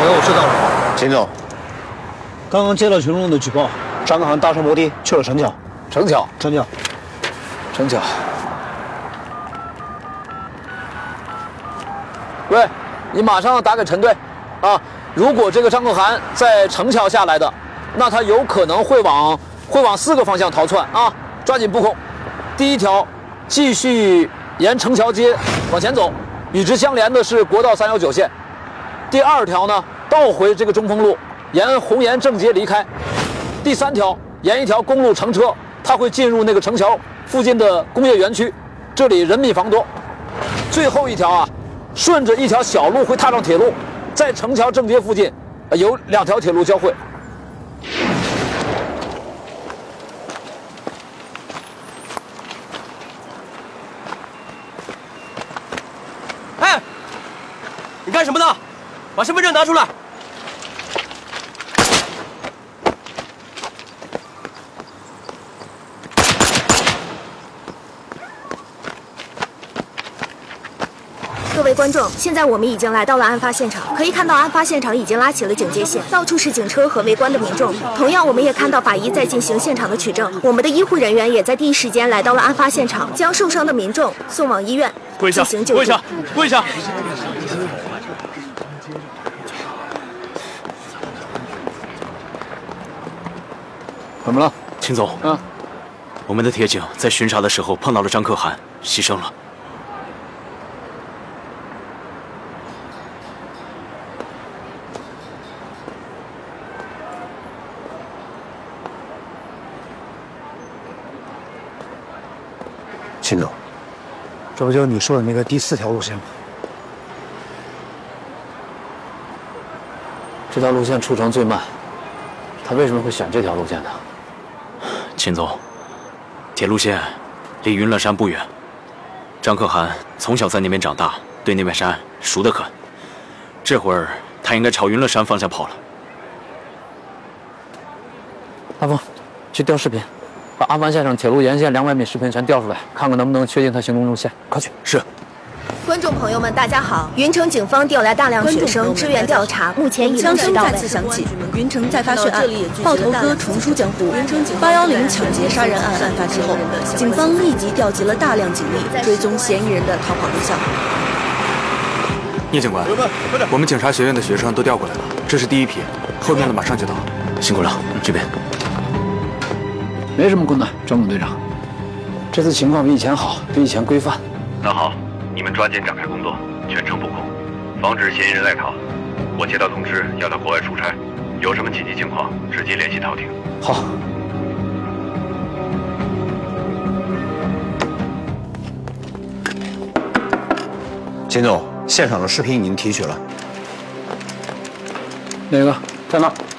我知道了。 秦总， 刚刚接到群众的举报，张可涵搭乘摩的去了城桥。 城桥， 城桥， 城桥。 喂，你马上打给陈队，啊，如果这个张可涵在城桥下来的，那他有可能会往4个方向逃窜啊，抓紧布控。第一条，继续沿城桥街往前走，与之相连的是国道319线。第二条呢，倒回这个中丰路，沿红岩正街离开。第三条，沿一条公路乘车，它会进入那个城桥附近的工业园区，这里人密房多。最后一条啊，顺着一条小路会踏上铁路，在城桥正街附近，有2条铁路交汇。 哎，你干什么呢？把身份证拿出来！ 各位观众，现在我们已经来到了案发现场，可以看到案发现场已经拉起了警戒线，到处是警车和围观的民众。同样，我们也看到法医在进行现场的取证，我们的医护人员也在第一时间来到了案发现场，将受伤的民众送往医院进行救助。 跪下，跪下！ 怎么了， 秦总？我们的铁警在巡查的时候碰到了张可涵，牺牲了。 秦总， 这不就是你说的那个第4条路线吗？ 这条路线出城最慢，他为什么会选这条路线呢？ 秦总，铁路线离云乐山不远，张可涵从小在那边长大，对那片山熟得很。这会儿他应该朝云乐山方向跑了。 阿峰，去调视频，把案发现场铁路沿线200米视频全调出来，看看能不能确定他行动路线。快去！ 是。 观众朋友们，大家好！云城警方调来大量学生支援调查，目前已枪声再落实到位。 次响起，云城再发血案，爆头哥重出江湖。810抢劫杀人案案发之后，警方立即调集了大量警力，追踪嫌疑人的逃跑路线。 聂警官，我们警察学院的学生都调过来了，这是第一批，后面的马上就到。 辛苦了，这边。 没什么困难，张猛队长。这次情况比以前好，比以前规范。 那好，你们抓紧展开工作，全程布控，防止嫌疑人赖逃。我接到通知要到国外出差，有什么紧急情况直接联系陶婷。 好。 秦总，现场的视频已经提取了。 哪个？在那儿。